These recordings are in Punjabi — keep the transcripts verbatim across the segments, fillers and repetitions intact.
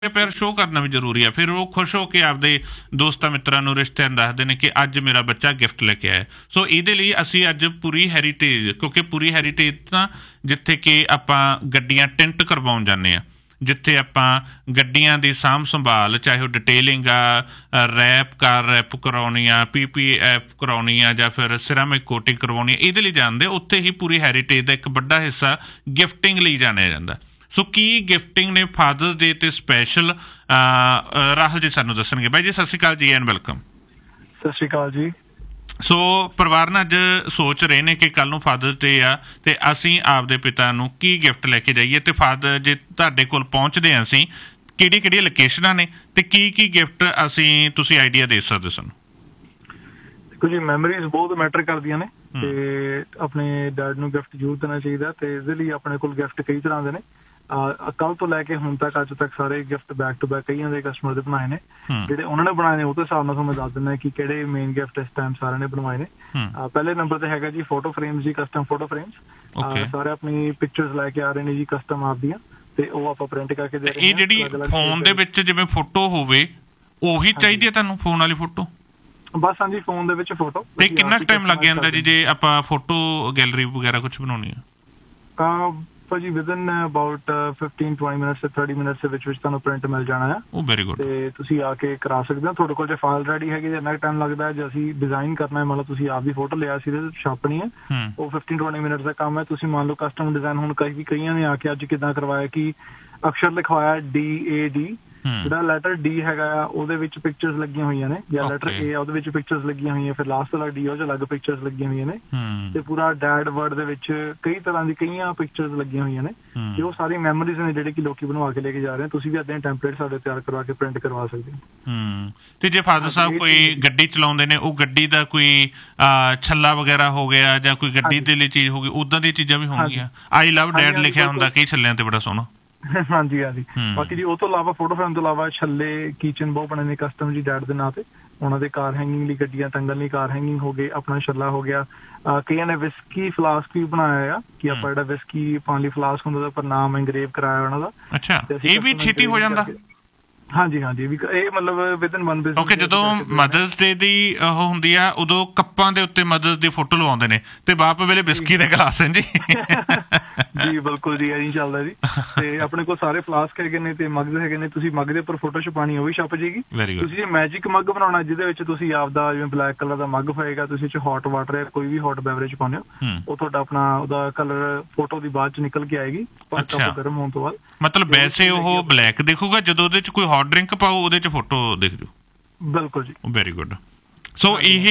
ਪਿਆਰ ਸ਼ੋਅ ਕਰਨਾ ਵੀ ਜ਼ਰੂਰੀ ਆ। ਫਿਰ ਉਹ ਖੁਸ਼ ਹੋ ਕੇ ਆਪਦੇ ਦੋਸਤਾਂ ਮਿੱਤਰਾਂ ਨੂੰ ਰਿਸ਼ਤਿਆਂ ਨੂੰ ਦੱਸਦੇ ਨੇ ਕਿ ਅੱਜ ਮੇਰਾ ਬੱਚਾ ਗਿਫਟ ਲੈ ਕੇ ਆਇਆ। ਸੋ ਇਹਦੇ ਲਈ ਅਸੀਂ ਅੱਜ ਪੂਰੀ ਹੈਰੀਟੇਜ, ਕਿਉਂਕਿ ਪੂਰੀ ਹੈਰੀਟੇਜ ਤਾਂ ਜਿੱਥੇ ਕਿ ਆਪਾਂ ਗੱਡੀਆਂ ਟਿੰਟ ਕਰਵਾਉਣ ਜਾਂਦੇ ਹਾਂ, ਜਿੱਥੇ ਆਪਾਂ ਗੱਡੀਆਂ ਦੀ ਸਾਂਭ ਸੰਭਾਲ, ਚਾਹੇ ਉਹ ਡਿਟੇਲਿੰਗ ਆ, ਰੈਪ ਕਾਰ ਰੈਪ ਕਰਾਉਣੀ ਆ, ਪੀ ਪੀ ਐਫ ਕਰਾਉਣੀ ਆ, ਜਾਂ ਫਿਰ ਸਿਰਾਮਿਕ ਕੋਟਿੰਗ ਕਰਵਾਉਣੀ ਆ, ਇਹਦੇ ਲਈ ਜਾਂਦੇ। ਉੱਥੇ ਹੀ ਪੂਰੀ ਹੈਰੀਟੇਜ ਦਾ ਇੱਕ ਵੱਡਾ ਹਿੱਸਾ ਗਿਫਟਿੰਗ ਲਈ ਜਾਣਿਆ ਜਾਂਦਾ। ਸੋ ਕੀ ਗਿਫਟਿੰਗ ਨੇ ਫਾਦਰਸ ਡੇ ਤੇ ਸਪੈਸ਼ਲ, ਰਾਹੁਲ ਜੀ ਸਾਨੂੰ ਦੱਸਣਗੇ। ਬਾਈ ਜੀ ਸਤਿ ਸ਼੍ਰੀ ਅਕਾਲ ਜੀ ਐਂਡ ਵੈਲਕਮ। ਸਤਿ ਸ਼੍ਰੀ ਅਕਾਲ ਜੀ। ਸੋ ਪਰਿਵਾਰ ਨਾਲ ਅੱਜ ਸੋਚ ਰਹੇ ਨੇ ਕਿ ਕੱਲ੍ਹ ਨੂੰ ਫਾਦਰਸ ਡੇ ਆ ਤੇ ਅਸੀਂ ਆਪਦੇ ਪਿਤਾ ਨੂੰ ਕੀ ਗਿਫਟ ਲੈ ਕੇ ਜਾਈਏ, ਤੇ ਫਾਦਰ ਜੇ ਤੁਹਾਡੇ ਕੋਲ ਪਹੁੰਚਦੇ ਹਾਂ ਅਸੀਂ, ਕਿਹੜੀਆਂ ਕਿਹੜੀਆਂ ਲੋਕੇਸ਼ਨਾਂ ਨੇ ਤੇ ਕੀ ਕੀ ਗਿਫਟ ਅਸੀਂ ਤੁਸੀਂ ਆਈਡੀਆ ਦੇ ਸਕਦੇ ਸਾਨੂੰ? ਦੇਖੋ ਜੀ, ਮੈਮਰੀਜ਼ ਬਹੁਤ ਮੈਟਰ ਕਰਦੀਆਂ ਨੇ ਤੇ ਆਪਣੇ ਡੈਡ ਨੂੰ ਗਿਫਟ ਜ਼ਰੂਰ ਦੇਣਾ ਚਾਹੀਦਾ। ਤੇ ਇਹਦੇ ਲਈ ਆਪਣੇ ਕੋਲ ਗਿਫਟ ਕਈ ਤਰ੍ਹਾਂ ਦੇ ਨੇ। ਕੱਲ ਤੋਂ ਲੈ ਕੇ ਹੁਣ ਤੱਕ ਅੱਜ ਤੱਕ ਸਾਰੇ ਗਿਫਟ ਬੈਕ ਟੂ ਬੈਕ ਕਈਆਂ ਦੇ ਕਸਟਮਰ ਦੇ ਬਣਾਏ ਨੇ। ਜਿਹੜੇ ਉਹਨਾਂ ਨੇ ਬਣਾਏ ਨੇ ਉਹਦੇ ਹਿਸਾਬ ਨਾਲ ਤੁਹਾਨੂੰ ਦੱਸ ਦਿੰਦਾ ਕਿ ਕਿਹੜੇ ਮੇਨ ਗਿਫਟ ਇਸ ਟਾਈਮ ਸਾਰਿਆਂ ਨੇ ਬਣਵਾਏ ਨੇ। ਪਹਿਲੇ ਨੰਬਰ ਤੇ ਹੈਗਾ ਜੀ ਫੋਟੋ ਫਰੇਮਸ ਜੀ, ਕਸਟਮ ਫੋਟੋ ਫਰੇਮਸ। ਸਾਰੇ ਆਪਣੀ ਪਿਕਚਰਸ ਲੈ ਕੇ ਆ ਰਹੇ ਨੇ ਜੀ ਕਸਟਮ ਆਪਦੀਆਂ, ਤੇ ਉਹ ਆਪਾਂ ਪ੍ਰਿੰਟ ਕਰਕੇ ਦੇ ਰਹੇ ਹਾਂ। ਇਹ ਜਿਹੜੀ ਫੋਨ ਦੇ ਵਿੱਚ ਜਿਵੇਂ ਫੋਟੋ ਹੋਵੇ ਉਹੀ ਚਾਹੀਦੀ ਹੈ ਤੁਹਾਨੂੰ, ਫੋਨ ਵਾਲੀ ਫੋਟੋ? ਬਸ ਹਾਂਜੀ, ਫੋਨ ਦੇ ਵਿੱਚ ਫੋਟੋ। ਤੇ ਕਿੰਨਾ ਟਾਈਮ ਲੱਗ ਜਾਂਦਾ ਜੀ ਜੇ ਆਪਾਂ ਫੋਟੋ ਗੈਲਰੀ ਵਗੈਰਾ ਕੁਝ ਬਣਾਉਣੀ ਆ? ਜੀ within about fifteen twenty minutes ਤੇ ਥਰਟੀ ਮਿੰਟਸ ਦੇ ਵਿੱਚ ਵਿੱਚ ਤੁਹਾਨੂੰ ਪ੍ਰਿੰਟ ਮਿਲ ਜਾਣਾ ਆ। ਉਹ ਵੈਰੀ ਗੁੱਡ। ਤੇ ਤੁਸੀਂ ਆ ਕੇ ਕਰਾ ਸਕਦੇ ਹੋ। ਤੁਹਾਡੇ ਕੋਲ ਜੇ ਫਾਈਲ ਰੈਡੀ ਹੈਗੀ, ਜਿੰਨਾ ਟਾਈਮ ਲੱਗਦਾ ਹੈ ਜੇ ਅਸੀਂ ਡਿਜ਼ਾਈਨ ਕਰਨਾ ਹੈ, ਮਤਲਬ ਤੁਸੀਂ ਆਪ ਦੀ ਫੋਟੋ ਲਿਆ ਸੀ ਛਾਪਣੀ ਹੈ, ਉਹ ਫਿਫਟੀਨ ਟਵੈਂਟੀ ਮਿੰਟਸ ਦਾ ਕੰਮ ਹੈ। ਤੁਸੀਂ ਮੰਨ ਲਓ ਕਸਟਮ ਡਿਜ਼ਾਈਨ ਹੁਣ ਕਈ ਕਈਆਂ ਨੇ ਆ ਕੇ ਅੱਜ ਕਿੱਦਾਂ ਕਰਵਾਇਆ ਕਿ ਅਕਸ਼ਰ ਲਿਖਵਾਇਆ ਡੀ ਏ ਡੀ, ਜਿਹੜਾ ਲੈਟਰ ਡੀ ਹੈਗਾ ਆ ਉਹਦੇ ਵਿੱਚ ਪਿਕਚਰਸ ਲੱਗੀਆਂ ਹੋਈਆਂ ਨੇ, ਜਾਂ ਲੈਟਰ ਏ ਆ ਉਹਦੇ ਵਿੱਚ ਪਿਕਚਰਸ ਲੱਗੀਆਂ ਹੋਈਆਂ, ਫਿਰ ਲਾਸਟ ਵਾਲਾ ਡੀ ਉਹ ਚ ਅਲੱਗ ਪਿਕਚਰਸ ਲੱਗੀਆਂ ਹੋਈਆਂ ਨੇ, ਤੇ ਪੂਰਾ ਡੈਡ ਵਰਡ ਦੇ ਵਿੱਚ ਕਈ ਤਰ੍ਹਾਂ ਦੀ ਕਈਆਂ ਪਿਕਚਰਸ ਲੱਗੀਆਂ ਹੋਈਆਂ ਨੇ। ਤੇ ਉਹ ਸਾਰੀ ਮੈਮੋਰੀਜ਼ ਨੇ ਜਿਹੜੇ ਕਿ ਲੋਕੀ ਬਣਵਾ ਕੇ ਲੈ ਕੇ ਜਾ ਰਹੇ ਨੇ। ਤੁਸੀਂ ਵੀ ਏਦਾਂ ਟੈਂਪਲੇਟ ਸਾਡੇ ਤਿਆਰ ਕਰਵਾ ਕੇ ਪ੍ਰਿੰਟ ਕਰਵਾ ਸਕਦੇ ਹੋ। ਤੇ ਜੇ ਫਾਦਰ ਸਾਹਿਬ ਕੋਈ ਗੱਡੀ ਚਲਾਉਂਦੇ ਨੇ, ਉਹ ਗੱਡੀ ਦਾ ਕੋਈ ਛੱਲਾ ਵਗੈਰਾ ਹੋ ਗਿਆ ਜਾਂ ਕੋਈ ਗੱਡੀ ਦੇ ਲਈ ਚੀਜ਼ ਹੋ ਗਈ, ਉਦਾਂ ਦੀਆਂ ਚੀਜ਼ਾਂ ਵੀ ਹੋਣਗੀਆਂ? ਆਈ ਲਵ ਡੈਡ ਲਿਖਿਆ ਹੁੰਦਾ ਕਈ ਛੱਲਿਆਂ ਤੇ, ਬੜਾ ਸੋਹਣਾ। ਹਾਂਜੀ ਹਾਂਜੀ। ਬਾਕੀ ਜੀ ਉਹ ਤੋਂ ਇਲਾਵਾ ਫੋਟੋ ਫਰੇਮ ਤੋਂ ਇਲਾਵਾ ਛੱਲੇ, ਕੀਚਨ ਬਹੁਤ ਬਣੇ ਨੇ ਕਸਟਮ ਜੀ ਡੈਡ ਦੇ ਨਾਂ ਤੇ। ਉਹਨਾਂ ਦੇ ਕਾਰ ਹੈਂਗਿੰਗ ਲਈ, ਗੱਡੀਆਂ ਟੰਗਣ ਲਈ ਕਾਰ ਹੈਂਗਿੰਗ ਹੋ ਗਏ, ਆਪਣਾ ਛੱਲਾ ਹੋ ਗਿਆ। ਕਈਆਂ ਨੇ ਵਿਸਕੀ ਫਲਾਸਕ ਵੀ ਬਣਾਇਆ ਆ ਕਿ ਆਪਾਂ ਜਿਹੜਾ ਵਿਸਕੀ ਪਾਣ ਲਈ ਫਲਾਸਕ ਹੁੰਦਾ ਪਰ ਨਾਮ ਇੰਗਰੇਵ ਕਰਾਇਆ ਉਹਨਾਂ ਦਾ। ਅੱਛਾ, ਇਹ ਵੀ ਛੇਤੀ ਹੋ ਜਾਂਦਾ? ਹਾਂਜੀ ਹਾਂਜੀ, ਇਹ ਮਤਲਬ ਵਿਦਨ ਵਨ ਬਿਜ਼ਨਸ। ਓਕੇ, ਜਦੋਂ ਮਦਰਸ ਡੇ ਦੀ ਉਹ ਹੁੰਦੀ ਆ ਉਦੋਂ ਕੱਪਾਂ ਦੇ ਉੱਤੇ ਮਦਰਸ ਦੀ ਫੋਟੋ ਲਵਾਉਂਦੇ ਨੇ ਤੇ ਬਾਪ ਵੇਲੇ ਵਿਸਕੀ ਦੇ ਗਲਾਸ ਜੀ। ਜੀ ਬਿਲਕੁਲ ਜੀ, ਇਹੀ ਚੱਲਦਾ ਜੀ। ਤੇ ਆਪਣੇ ਕੋਲ ਸਾਰੇ ਫਲਾਸਕ ਹੈਗੇ ਨੇ ਤੇ ਮੱਗ ਹੈਗੇ ਨੇ। ਤੁਸੀਂ ਮੱਗ ਦੇ ਉੱਪਰ ਫੋਟੋ ਛਪਾਣੀ ਉਹ ਵੀ ਛਪ ਜਾਏਗੀ। ਤੁਸੀਂ ਜੇ ਮੈਜਿਕ ਮੱਗ ਬਣਾਉਣਾ ਜਿਹਦੇ ਵਿੱਚ ਤੁਸੀਂ ਆਪਦਾ ਜਿਵੇਂ ਬਲੈਕ ਕਲਰ ਦਾ ਮੱਗ ਹੋਏਗਾ, ਤੁਸੀਂ ਚ ਹੌਟ ਵਾਟਰ ਜਾਂ ਕੋਈ ਵੀ ਹੌਟ ਬੈਵਰੇਜ ਪਾਉਂਦੇ ਹੋ, ਉਹ ਤੁਹਾਡਾ ਆਪਣਾ ਉਹਦਾ ਕਲਰ ਫੋਟੋ ਦੀ ਬਾਅਦ ਚ ਨਿਕਲ ਕੇ ਆਏਗੀ ਗਰਮ ਹੋਣ ਤੋਂ ਬਾਅਦ। ਮਤਲਬ ਵੈਸੇ ਉਹ ਬਲੈਕ ਦਿਖੂਗਾ, ਜਦੋਂ ਉਹਦੇ ਚ ਕੋਈ ਹੌਟ ਡਰਿੰਕ ਪਾਓ ਉਹਦੇ ਚ ਫੋਟੋ ਦਿਖ ਜੂ। ਬਿਲਕੁਲ ਜੀ, ਵੈਰੀ ਗੁੱਡ। ਸੋ ਇਹ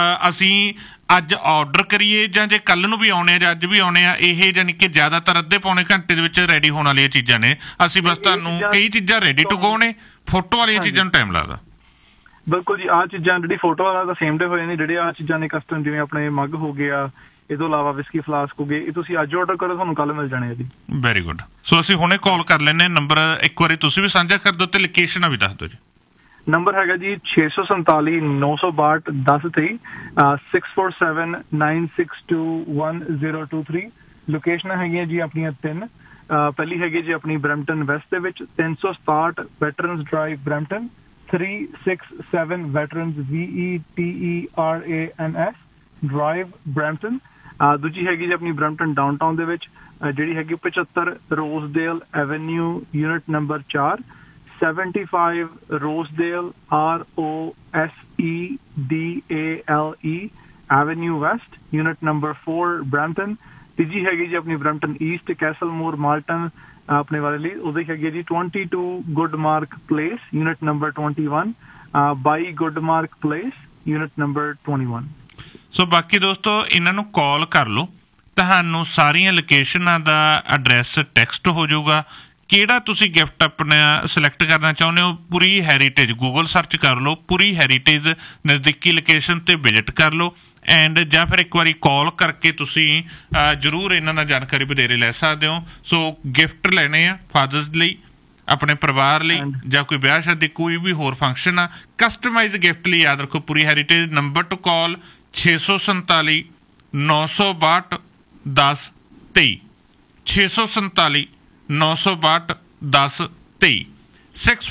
ਅਸੀਂ ਅੱਜ ਆਰਡਰ ਕਰੀਏ ਜਾਂ ਜੇ ਕੱਲ ਨੂੰ ਵੀ ਆਉਣੇ ਆ ਜਾਂ ਅੱਜ ਵੀ ਆਉਣੇ ਆ, ਇਹ ਜਾਨੀ ਕਿ ਜ਼ਿਆਦਾਤਰ ਅੱਧੇ ਪੌਣੇ ਘੰਟੇ ਦੇ ਵਿੱਚ ਰੈਡੀ ਹੋਣ ਵਾਲੀਆਂ ਚੀਜ਼ਾਂ ਨੇ। ਅਸੀਂ ਬਸ ਤੁਹਾਨੂੰ ਕਈ ਚੀਜ਼ਾਂ ਰੈਡੀ ਟੂ ਗੋ ਨੇ, ਫੋਟੋ ਵਾਲੀਆਂ ਚੀਜ਼ਾਂ ਨੂੰ ਟਾਈਮ ਲੱਗਦਾ। ਬਿਲਕੁਲ ਜੀ, ਆਹ ਚੀਜ਼ਾਂ ਜਿਹੜੀ ਫੋਟੋ ਵਾਲਾ ਤਾਂ ਸੇਮ ਡੇ ਹੋਏ ਨੇ, ਜਿਹੜੇ ਆਹ ਚੀਜ਼ਾਂ ਨੇ ਕਸਟਮ ਜਿਵੇਂ ਆਪਣੇ ਮੱਗ ਹੋ ਗਿਆ, ਇਹ ਤੋਂ ਇਲਾਵਾ ਵਿਸਕੀ ਫਲਾਸਕ ਹੋ ਗਏ, ਇਹ ਤੁਸੀਂ ਅੱਜ ਆਰਡਰ ਕਰੋ ਤੁਹਾਨੂੰ ਕੱਲ ਮਿਲ ਜਾਣੇ ਆ ਜੀ। Very good. ਸੋ ਅਸੀਂ ਹੁਣੇ ਕਾਲ ਕਰ ਲੈਂਦੇ ਹਾਂ। ਨੰਬਰ ਇੱਕ ਵਾਰੀ ਤੁਸੀਂ ਵੀ ਸਾਂਝਾ ਕਰ ਦਿਓ ਤੇ ਲੋਕੇਸ਼ਨ ਵੀ ਦੱਸ ਦਿਓ ਜੀ। ਨੰਬਰ ਹੈਗਾ ਜੀ ਛੇ ਸੌ ਸੰਤਾਲੀ ਨੌ ਸੌ ਬਾਹਠ ਦਸ ਤੇਈ, six four seven nine six to one zero two three. ਲੋਕੇਸ਼ਨਾਂ ਹੈਗੀਆਂ ਜੀ ਆਪਣੀਆਂ ਤਿੰਨ। ਪਹਿਲੀ ਹੈਗੀ ਜੀ ਆਪਣੀ ਬਰੈਂਪਟਨ ਵੈਸਟ ਦੇ ਵਿੱਚ, ਤਿੰਨ ਸੌ ਸਤਾਹਠ veterans drive Brampton, three six seven veterans we E T E R A N S drive Brampton. ਦੂਜੀ ਹੈਗੀ ਜੀ ਆਪਣੀ ਬਰੈਂਪਟਨ ਡਾਊਨਟਾਊਨ ਦੇ ਵਿੱਚ, ਜਿਹੜੀ ਹੈਗੀ ਪਚੱਤਰ ਰੋਜ਼ਡੇਲ ਐਵੇਨਿਊ ਯੂਨਿਟ ਨੰਬਰ ਚਾਰ, seventy five ਰੋਜ਼ਡੇਲ R O S E D A L E avenue West unit number four Brampton. ਤੀਜੀ ਹੈਗੀ ਜੀ ਆਪਣੀ ਬਰੈਂਪਟਨ ਈਸਟ ਕੈਸਲਮੋਰ ਮਾਲਟਨ ਆਪਣੇ ਵਾਲੇ ਲਈ, ਉਹਦੀ ਹੈਗੀ ਜੀ twenty two ਗੁੱਡਮਾਰਕ place unit number twenty one, ਬਾਈ ਗੁੱਡਮਾਰਕ place unit number twenty one. ਸੋ ਬਾਕੀ ਦੋਸਤੋ ਇਹਨਾਂ ਨੂੰ ਕਾਲ ਕਰ ਲਓ, ਤੁਹਾਨੂੰ ਸਾਰੀਆਂ ਲੋਕੇਸ਼ਨਾਂ ਦਾ ਐਡਰੈਸ ਟੈਕਸਟ ਹੋ ਜਾਊਗਾ। ਕਿਹੜਾ ਤੁਸੀਂ ਗਿਫਟ ਆਪਣਾ ਸਿਲੈਕਟ ਕਰਨਾ ਚਾਹੁੰਦੇ ਹੋ, ਪੂਰੀ ਹੈਰੀਟੇਜ ਗੂਗਲ ਸਰਚ ਕਰ ਲਓ, ਪੂਰੀ ਹੈਰੀਟੇਜ ਨਜ਼ਦੀਕੀ ਲੋਕੇਸ਼ਨ 'ਤੇ ਵਿਜ਼ਿਟ ਕਰ ਲਓ ਐਂਡ ਜਾਂ ਫਿਰ ਇੱਕ ਵਾਰੀ ਕਾਲ ਕਰਕੇ ਤੁਸੀਂ ਜ਼ਰੂਰ ਇਹਨਾਂ ਦਾ ਜਾਣਕਾਰੀ ਵਧੇਰੇ ਲੈ ਸਕਦੇ ਹੋ। ਸੋ ਗਿਫਟ ਲੈਣੇ ਆ ਫਾਦਰਸ ਲਈ, ਆਪਣੇ ਪਰਿਵਾਰ ਲਈ, ਜਾਂ ਕੋਈ ਵਿਆਹ ਸ਼ਾਦੀ ਕੋਈ ਵੀ ਹੋਰ ਫੰਕਸ਼ਨ ਆ, ਕਸਟਮਾਈਜ਼ ਗਿਫਟ ਲਈ ਯਾਦ ਰੱਖੋ ਪੂਰੀ ਹੈਰੀਟੇਜ। ਨੰਬਰ ਟੂ ਕਾਲ ਛੇ ਸੌ ਸੰਤਾਲੀ ਨੌ ਸੌ ਬਾਹਠ ਦਸ ਤੇਈ, ਛੇ ਸੌ ਸੰਤਾਲੀ ਨੌ ਸੌ ਬਾਹਠ ਦਸ ਤੇਈ। ਸਿਕਸ